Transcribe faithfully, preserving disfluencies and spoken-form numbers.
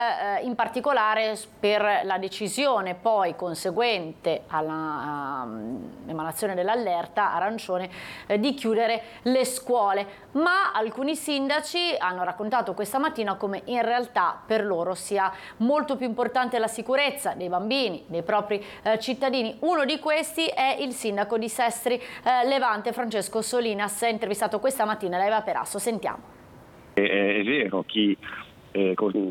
Eh, in particolare per la decisione poi conseguente all'emanazione dell'allerta arancione eh, di chiudere le scuole, ma alcuni sindaci hanno raccontato questa mattina come in realtà per loro sia molto più importante la sicurezza dei bambini, dei propri eh, cittadini. Uno di questi è il sindaco di Sestri eh, Levante, Francesco Solinas, intervistato questa mattina da Eva Perasso. Sentiamo. È, è vero, chi Eh,